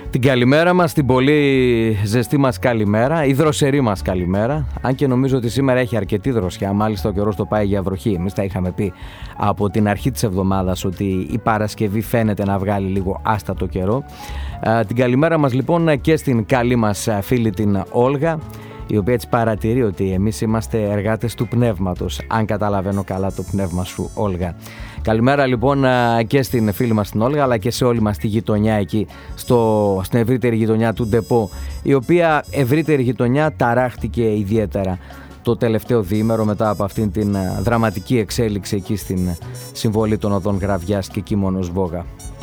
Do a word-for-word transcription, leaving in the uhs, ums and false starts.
Την καλημέρα μας, την πολύ ζεστή μας καλημέρα, η δροσερή μας καλημέρα. Αν και νομίζω ότι σήμερα έχει αρκετή δροσιά, μάλιστα ο καιρός το πάει για βροχή. Εμείς τα είχαμε πει από την αρχή της εβδομάδας ότι η Παρασκευή φαίνεται να βγάλει λίγο άστατο καιρό. Την καλημέρα μας λοιπόν και στην καλή μας φίλη την Όλγα, η οποία έτσι παρατηρεί ότι εμείς είμαστε εργάτες του πνεύματος, αν καταλαβαίνω καλά το πνεύμα σου, Όλγα. Καλημέρα λοιπόν και στην φίλη μας την Όλγα, αλλά και σε όλη μας τη γειτονιά εκεί, στο, στην ευρύτερη γειτονιά του Ντεπό, η οποία ευρύτερη γειτονιά ταράχτηκε ιδιαίτερα το τελευταίο διήμερο μετά από αυτήν την δραματική εξέλιξη εκεί στην συμβολή των οδών Γραβιάς και Κίμωνος Βόγα.